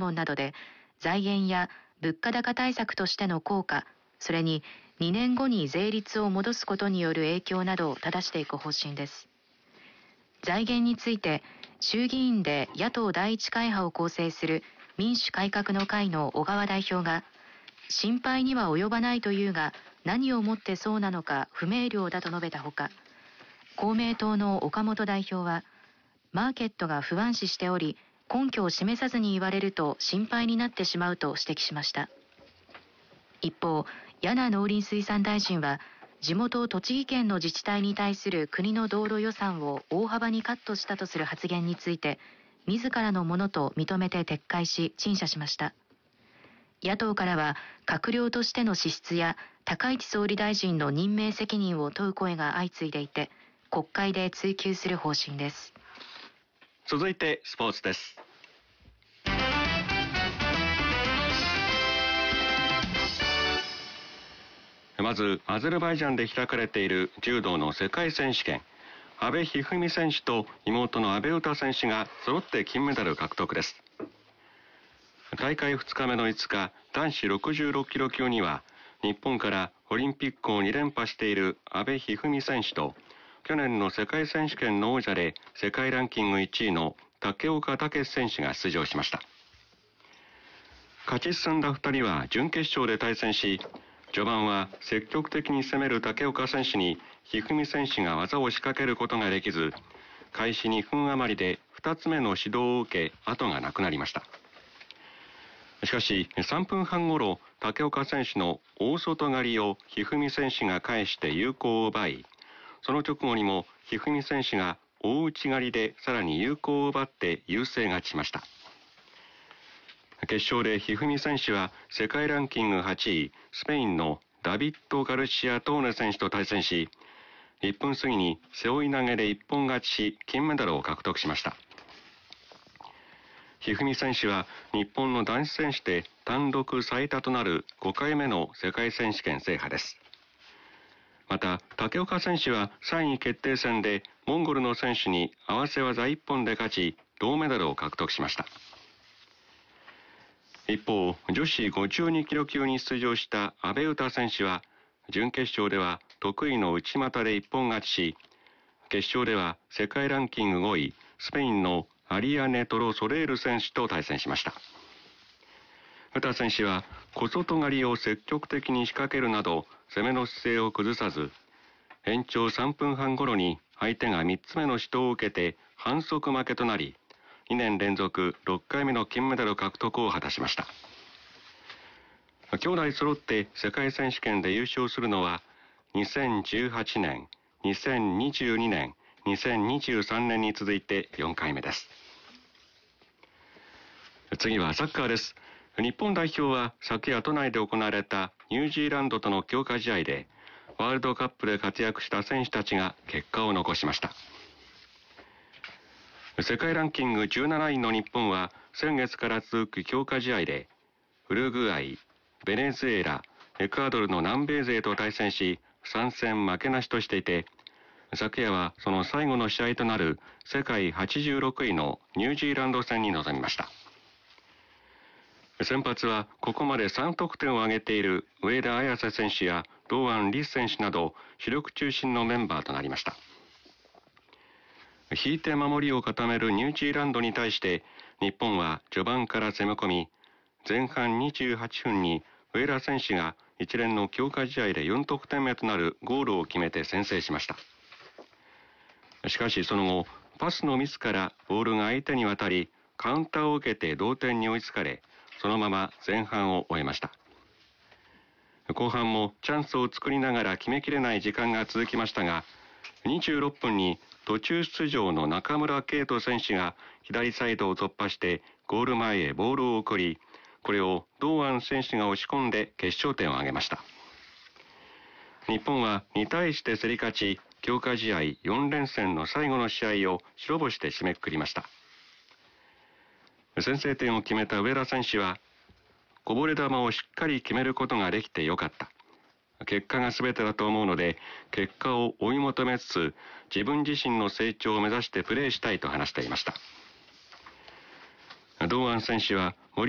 問などで、財源や物価高対策としての効果、それに2年後に税率を戻すことによる影響などを正していく方針です。財源について、衆議院で野党第一会派を構成する民主改革の会の小川代表が、心配には及ばないというが、何をもってそうなのか不明瞭だと述べたほか、公明党の岡本代表は、マーケットが不安視しており、根拠を示さずに言われると心配になってしまうと指摘しました。一方、簗農林水産大臣は、地元栃木県の自治体に対する国の道路予算を大幅にカットしたとする発言について、自らのものと認めて撤回し、陳謝しました。野党からは、閣僚としての資質や高市総理大臣の任命責任を問う声が相次いでいて、国会で追及する方針です。 続いてスポーツです。まずアゼルバイジャンで開かれている柔道の世界選手権、阿部一二三選手と妹の阿部詩選手が揃って金メダル獲得です。大会2日目の5日、男子66キロ級には日本からオリンピックを2連覇している阿部一二三選手と、去年の世界選手権の王者で世界ランキング1位の武岡武選手が出場しました。勝ち進んだ2人は準決勝で対戦し、序盤は積極的に攻める武岡選手に一二三選手が技を仕掛けることができず、開始2分余りで2つ目の指導を受け、後がなくなりました。しかし3分半ごろ、武岡選手の大外刈りを一二三選手が返して有効を奪い、その直後にも一二三選手が大内刈りでさらに有効を奪って優勢勝ちしました。決勝で一二三選手は世界ランキング8位、スペインのダビッド・ガルシア・トーネ選手と対戦し、1分過ぎに背負い投げで一本勝ちし、金メダルを獲得しました。一二三選手は日本の男子選手で単独最多となる5回目の世界選手権制覇です。また武岡選手は3位決定戦でモンゴルの選手に合わせ技1本で勝ち、銅メダルを獲得しました。一方、女子52キロ級に出場した阿部詩選手は、準決勝では得意の内股で一本勝ちし、決勝では世界ランキング5位、スペインのアリアネ・トロソレール選手と対戦しました。詩選手は小外刈りを積極的に仕掛けるなど、攻めの姿勢を崩さず、延長3分半頃に相手が3つ目の指導を受けて反則負けとなり、2年連続6回目の金メダル獲得を果たしました。兄弟揃って世界選手権で優勝するのは2018年、2022年、2023年に続いて4回目です。次はサッカーです。日本代表は昨夜都内で行われたニュージーランドとの強化試合で、ワールドカップで活躍した選手たちが結果を残しました。世界ランキング17位の日本は先月から続く強化試合で、ウルグアイ、ベネズエラ、エクアドルの南米勢と対戦し、3戦負けなしとしていて、昨夜はその最後の試合となる世界86位のニュージーランド戦に臨みました。先発はここまで3得点を挙げている上田綺世選手や堂安律選手など主力中心のメンバーとなりました。引いて守りを固めるニュージーランドに対して日本は序盤から攻め込み、前半28分に上田選手が一連の強化試合で4得点目となるゴールを決めて先制しました。しかしその後、パスのミスからボールが相手に渡り、カウンターを受けて同点に追いつかれ、そのまま前半を終えました。後半もチャンスを作りながら決めきれない時間が続きましたが、26分に途中出場の中村敬斗選手が左サイドを突破してゴール前へボールを送り、これを堂安選手が押し込んで決勝点を挙げました。日本は2対1で競り勝ち、強化試合4連戦の最後の試合を白星で締めくくりました。先制点を決めた上田選手は、こぼれ球をしっかり決めることができてよかった。結果が全てだと思うので、結果を追い求めつつ、自分自身の成長を目指してプレーしたいと話していました。堂安選手は